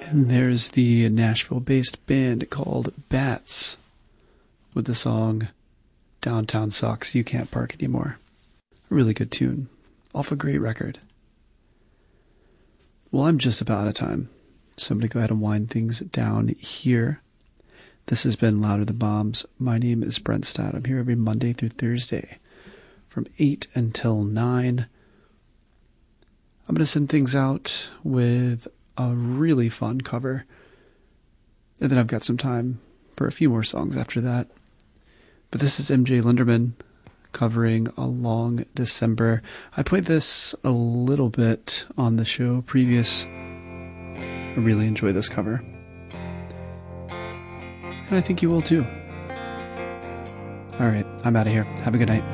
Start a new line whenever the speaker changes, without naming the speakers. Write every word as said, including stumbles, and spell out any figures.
And there's the Nashville-based band called Bats with the song Downtown Sucks, You Can't Park Anymore. A really good tune. Off a great record. Well, I'm just about out of time, so I'm going to go ahead and wind things down here. This has been Louder Than Bombs. My name is Brent Stott. I'm here every Monday through Thursday from eight until nine. I'm going to send things out with a really fun cover. And then I've got some time for a few more songs after that. But this is M J Linderman covering A Long December. I played this a little bit on the show previous. I really enjoy this cover. And I think you will too. Alright, I'm out of here. Have a good night.